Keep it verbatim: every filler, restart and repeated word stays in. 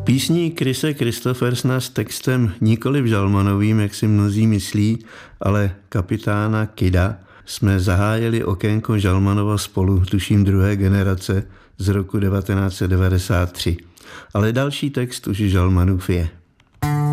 Písní Krise Kristoffersona s textem nikoliv žalmanovým, jak si mnozí myslí, ale kapitána Kida jsme zahájili okénko Žalmanova spolu, tuším druhé generace, z roku devatenáct set devadesát tři. Ale další text už Žalmanův je.